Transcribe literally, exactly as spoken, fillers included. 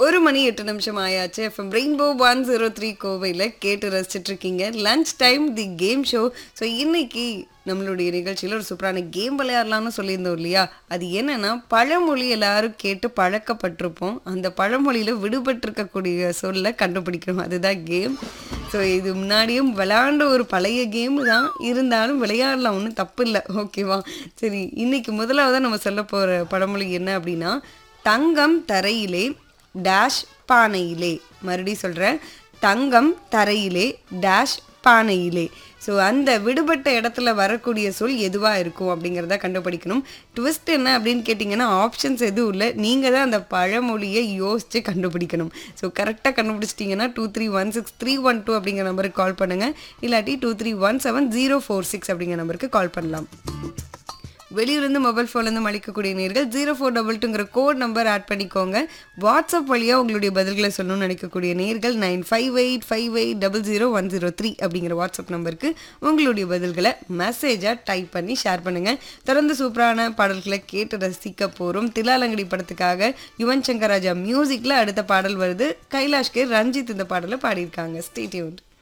ஒரு மணி எட்டு நிமிஷம் ஆயாச்சு. FM rainbow one zero three கோவையில் கேட்டு ரசிச்சுட்டு இருக்கீங்க lunch time the game show. So இன்னைக்கு நம்மளுடைய நிகழ்ச்சியில் ஒரு சூப்பரான கேம் விளையாடலாம்னு சொல்லியிருந்தோம் இல்லையா? அது என்னன்னா, பழமொழி எல்லாரும் கேட்டு பழக்கப்பட்டிருப்போம். அந்த பழமொழியில் விடுபட்டிருக்கக்கூடிய சொல்ல கண்டுபிடிக்கணும். அதுதான் கேம். ஸோ இது முன்னாடியும் விளையாண்ட ஒரு பழைய கேம் தான், இருந்தாலும் விளையாடலாம், ஒன்றும் தப்பு இல்லை. ஓகேவா? சரி, இன்னைக்கு முதலாவதாக நம்ம சொல்ல போகிற பழமொழி என்ன அப்படின்னா, தங்கம் தரையிலே டேஷ் பானையிலே. மறுபடியும் சொல்கிறேன், தங்கம் தரையிலே டேஷ் பானையிலே. ஸோ அந்த விடுபட்ட இடத்துல வரக்கூடிய சொல் எதுவாக இருக்கும் அப்படிங்கிறத கண்டுபிடிக்கணும். ட்விஸ்ட் என்ன அப்படின்னு கேட்டிங்கன்னா, ஆப்ஷன்ஸ் எதுவும் இல்லை, நீங்கள் தான் அந்த பழமொழியை யோசித்து கண்டுபிடிக்கணும். ஸோ கரெக்டாக கண்டுபிடிச்சிட்டிங்கன்னா two three one six three one two அப்படிங்கிற நம்பருக்கு கால் பண்ணுங்கள். இல்லாட்டி two three one seven zero four six அப்படிங்கிற நம்பருக்கு கால் பண்ணலாம். வெளியூர்லேருந்து மொபைல் ஃபோன்லேருந்து அளிக்கக்கூடிய நேர்கள் zero four double டூங்கிற code number add பண்ணிக்கோங்க. வாட்ஸ்அப் வழியாக உங்களுடைய பதில்களை சொல்லணும்னு நினைக்கக்கூடிய நேர்கள் nine five eight five eight double zero one zero three அப்படிங்கிற வாட்ஸ்அப் நம்பருக்கு உங்களுடைய பதில்களை மெசேஜாக டைப் பண்ணி ஷேர் பண்ணுங்கள். தொடர்ந்து சூப்பரான பாடல்களை கேட்டு ரசிக்க போகிறோம். திலாலங்கடி படத்துக்காக யுவன் சங்கர் ராஜா மியூசிக்கில் அடுத்த பாடல் வருது. கைலாஷ்கே ரஞ்சித் இந்த பாடலை பாடியிருக்காங்க. Stay tuned.